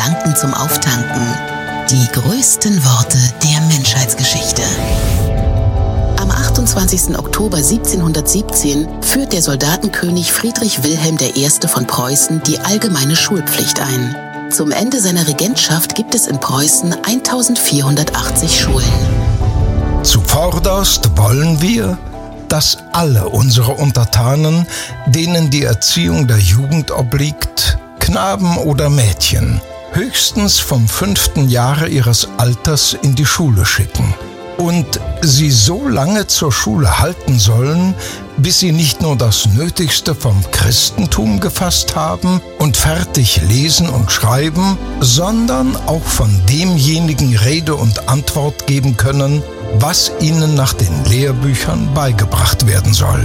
Gedanken zum Auftanken. Die größten Worte der Menschheitsgeschichte. Am 28. Oktober 1717 führt der Soldatenkönig Friedrich Wilhelm I. von Preußen die allgemeine Schulpflicht ein. Zum Ende seiner Regentschaft gibt es in Preußen 1480 Schulen. Zuvorderst wollen wir, dass alle unsere Untertanen, denen die Erziehung der Jugend obliegt, Knaben oder Mädchen, höchstens vom 5. Jahre ihres Alters in die Schule schicken und sie so lange zur Schule halten sollen, bis sie nicht nur das Nötigste vom Christentum gefasst haben und fertig lesen und schreiben, sondern auch von demjenigen Rede und Antwort geben können, was ihnen nach den Lehrbüchern beigebracht werden soll.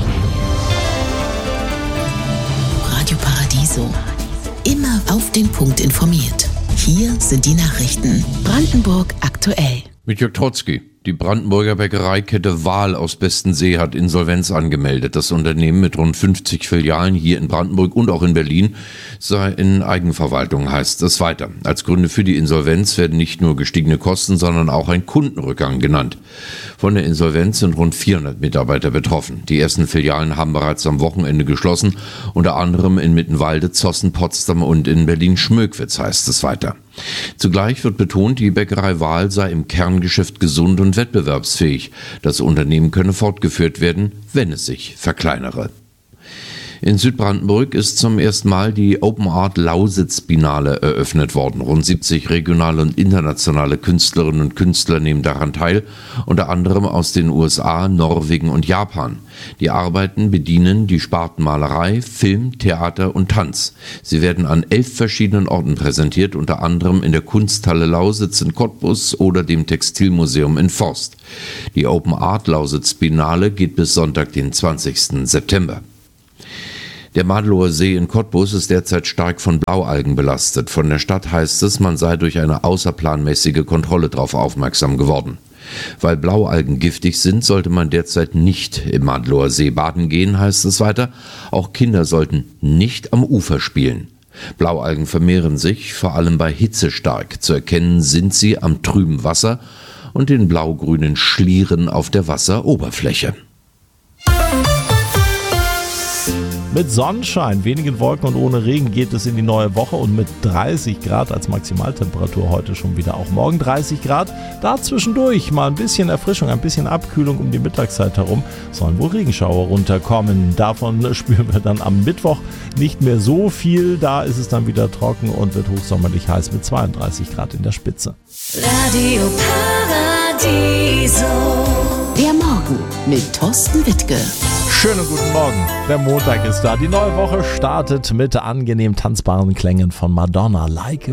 Radio Paradiso. Immer auf den Punkt informiert. Hier sind die Nachrichten. Brandenburg aktuell. Mit Jörg Trotzki. Die Brandenburger Bäckereikette Wahl aus Bestensee hat Insolvenz angemeldet. Das Unternehmen mit rund 50 Filialen hier in Brandenburg und auch in Berlin sei in Eigenverwaltung, heißt es weiter. Als Gründe für die Insolvenz werden nicht nur gestiegene Kosten, sondern auch ein Kundenrückgang genannt. Von der Insolvenz sind rund 400 Mitarbeiter betroffen. Die ersten Filialen haben bereits am Wochenende geschlossen, unter anderem in Mittenwalde, Zossen, Potsdam und in Berlin-Schmöckwitz, heißt es weiter. Zugleich wird betont, die Bäckerei Wahl sei im Kerngeschäft gesund und wettbewerbsfähig. Das Unternehmen könne fortgeführt werden, wenn es sich verkleinere. In Südbrandenburg ist zum ersten Mal die Open Art Lausitz Biennale eröffnet worden. Rund 70 regionale und internationale Künstlerinnen und Künstler nehmen daran teil, unter anderem aus den USA, Norwegen und Japan. Die Arbeiten bedienen die Sparten Malerei, Film, Theater und Tanz. Sie werden an 11 verschiedenen Orten präsentiert, unter anderem in der Kunsthalle Lausitz in Cottbus oder dem Textilmuseum in Forst. Die Open Art Lausitz Biennale geht bis Sonntag, den 20. September. Der Madelower See in Cottbus ist derzeit stark von Blaualgen belastet. Von der Stadt heißt es, man sei durch eine außerplanmäßige Kontrolle darauf aufmerksam geworden. Weil Blaualgen giftig sind, sollte man derzeit nicht im Madelower See baden gehen, heißt es weiter. Auch Kinder sollten nicht am Ufer spielen. Blaualgen vermehren sich, vor allem bei Hitze stark. Zu erkennen sind sie am trüben Wasser und den blaugrünen Schlieren auf der Wasseroberfläche. Mit Sonnenschein, wenigen Wolken und ohne Regen geht es in die neue Woche und mit 30 Grad als Maximaltemperatur heute schon wieder. Auch morgen 30 Grad. Da zwischendurch mal ein bisschen Erfrischung, ein bisschen Abkühlung um die Mittagszeit herum. Sollen wohl Regenschauer runterkommen. Davon spüren wir dann am Mittwoch nicht mehr so viel. Da ist es dann wieder trocken und wird hochsommerlich heiß mit 32 Grad in der Spitze. Radio Paradiso. Der Morgen mit Thorsten Wittke. Schönen guten Morgen. Der Montag ist da. Die neue Woche startet mit angenehm tanzbaren Klängen von Madonna. Like a